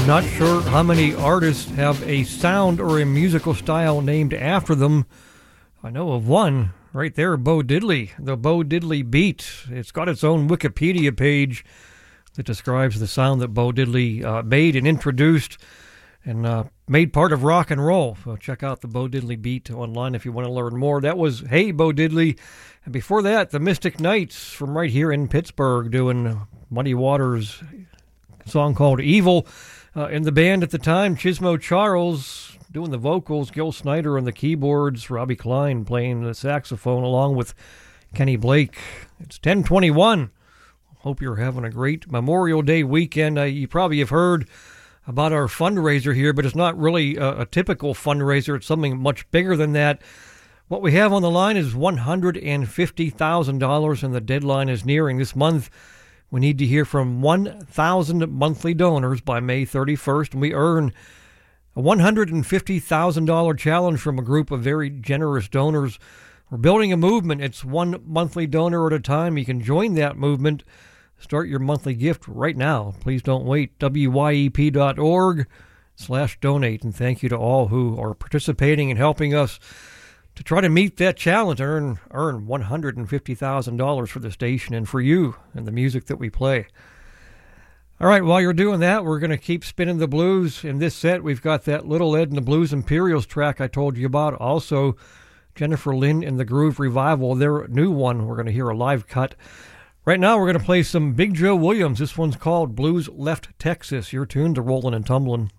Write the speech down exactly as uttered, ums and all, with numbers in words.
Not sure how many artists have a sound or a musical style named after them. I know of one right there, Bo Diddley, the Bo Diddley Beat. It's got its own Wikipedia page that describes the sound that Bo Diddley uh, made and introduced and uh, made part of rock and roll. So check out the Bo Diddley Beat online if you want to learn more. That was Hey Bo Diddley. And before that, the Mystic Knights from right here in Pittsburgh doing Muddy Waters' song called Evil. Uh, in the band at the time, Chismo Charles doing the vocals, Gil Snyder on the keyboards, Robbie Klein playing the saxophone along with Kenny Blake. It's ten twenty-one. Hope you're having a great Memorial Day weekend. Uh, you probably have heard about our fundraiser here, but it's not really a, a typical fundraiser. It's something much bigger than that. What we have on the line is one hundred fifty thousand dollars, and the deadline is nearing this month. We need to hear from one thousand monthly donors by May thirty-first, and we earn a one hundred fifty thousand dollars challenge from a group of very generous donors. We're building a movement. It's one monthly donor at a time. You can join that movement. Start your monthly gift right now. Please don't wait. W Y E P dot org slash donate. And thank you to all who are participating and helping us to try to meet that challenge, earn earn one hundred fifty thousand dollars for the station and for you and the music that we play. All right, while you're doing that, we're going to keep spinning the blues. In this set, we've got that Little Ed and the Blues Imperials track I told you about. Also, Jennifer Lynn and the Groove Revival, their new one. We're going to hear a live cut. Right now, we're going to play some Big Joe Williams. This one's called Blues Left Texas. You're tuned to Rollin' and Tumblin'.